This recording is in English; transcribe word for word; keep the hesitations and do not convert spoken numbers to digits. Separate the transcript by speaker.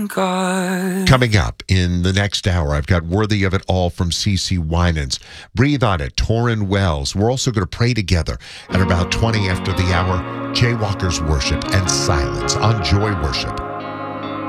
Speaker 1: God.
Speaker 2: Coming up in the next hour, I've got Worthy of It All from CeCe Winans. Breathe On It, Torrin Wells. We're also going to pray together at about twenty after the hour. Jaywalkers Worship and Silence on Joy Worship.